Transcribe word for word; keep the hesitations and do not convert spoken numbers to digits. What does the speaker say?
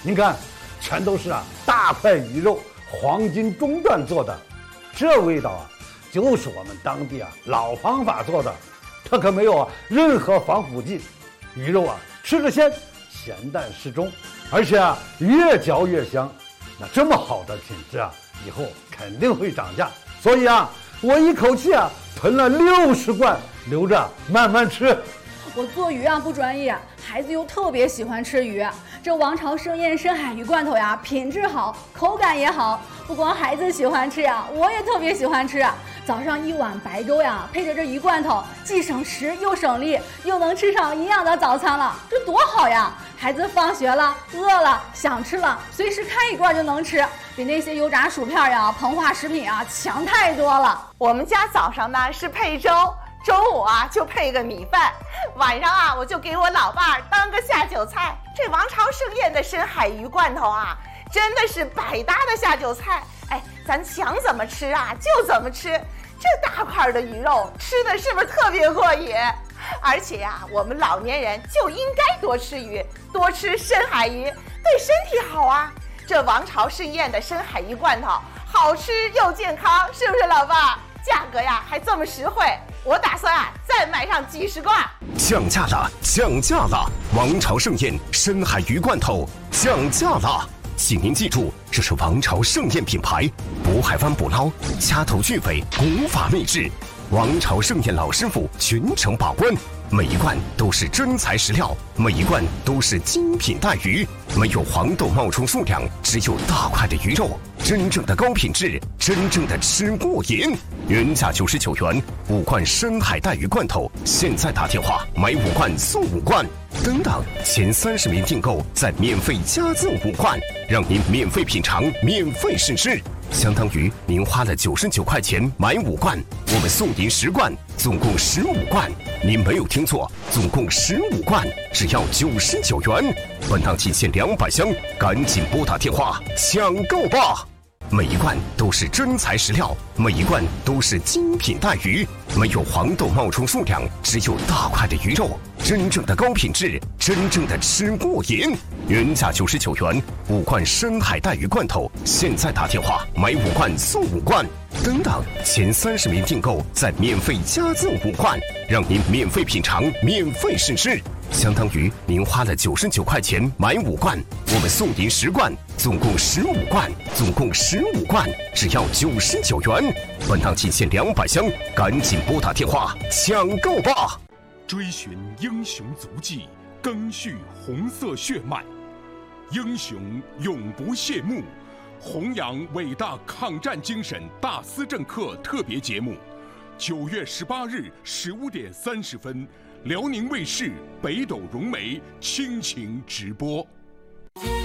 您看，全都是啊大块鱼肉、黄金中段做的，这味道啊，就是我们当地啊老方法做的，它可没有啊任何防腐剂，鱼肉啊吃着鲜，咸淡适中，而且啊越嚼越香。那这么好的品质啊，以后肯定会涨价，所以啊，我一口气啊囤了六十罐，留着慢慢吃。 我做鱼啊不专业，孩子又特别喜欢吃鱼。这王朝盛宴深海鱼罐头呀，品质好，口感也好。不光孩子喜欢吃呀，我也特别喜欢吃。早上一碗白粥呀，配着这鱼罐头，既省时又省力，又能吃上营养的早餐了，这多好呀！孩子放学了，饿了，想吃了，随时开一罐就能吃，比那些油炸薯片呀、膨化食品啊强太多了。 我们家早上呢是配粥。中午啊就配个米饭，晚上啊我就给我老伴儿当个下酒菜。这王朝盛宴的深海鱼罐头啊，真的是百搭的下酒菜。哎，咱想怎么吃啊就怎么吃，这大块的鱼肉吃的是不是特别过瘾？而且呀、啊，我们老年人就应该多吃鱼，多吃深海鱼，对身体好啊。这王朝盛宴的深海鱼罐头好吃又健康，是不是老伴儿？价格呀还这么实惠，我打算啊再买上几十罐。 降价了，降价了！王朝盛宴深海鱼罐头降价了，请您记住，这是王朝盛宴品牌，渤海湾捕捞，掐头去尾，古法秘制。王朝盛宴老师傅全程把关，每一罐都是真材实料，每一罐都是精品带鱼，没有黄豆冒充数量，只有大块的鱼肉，真正的高品质，真正的吃过瘾。原价九十九元，五罐深海带鱼罐头，现在打电话买五罐送五罐，等等，前三十名订购再免费加赠五罐，让您免费品尝，免费试吃。相当于您花了九十九块钱买五罐，我们送您十罐，总共十五罐。您没有听错，总共十五罐，只要九十九元。本档仅限两百箱，赶紧拨打电话抢购吧！每一罐都是真材实料，每一罐都是精品带鱼，没有黄豆冒充数量，只有大块的鱼肉，真正的高品质，真正的吃过瘾。原价九十九元，五罐深海带鱼罐头，现在打电话买五罐送五罐，等等，前三十名订购再免费加赠五罐，让您免费品尝，免费试吃。相当于您花了九十九块钱买五罐，我们送您十罐，总共十五罐，总共十五罐，只要九十九元。本档仅限两百箱，赶紧拨打电话抢购吧！ 追寻英雄足迹，赓续红色血脉，英雄永不谢幕，弘扬伟大抗战精神大思政课特别节目，九月十八日十五点三十分。辽宁卫视北斗融媒倾情直播。